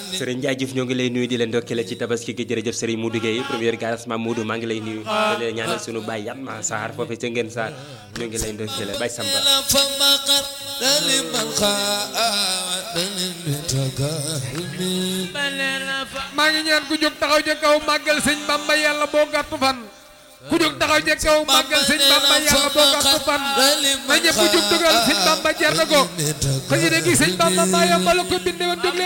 Serigne Ndiaye Diouf ñoo ngi lay nuyu di leen ndokkale ci tabaski gi jërëjëf Serigne Modou Gueye premier garage Mame Modou maa ngi lay nuyu di leen ñaanal sunu baay yan ma saar foofu ca ngeen saar ñoo ngi lay ndokkale Baye Samba maa ngi ñaan ku jóg taxaw ca kaw màggal sëñ Bamba yàlla boo gàttu fan ku jóg taxaw ca kaw màggal sëñ Bamba yàlla boo gàttu fan na ñëpp jóg dugal sëñ Bamba jar na ko xëy na gi sëñ Bamba maa yomb la ko bindee woon jóg leen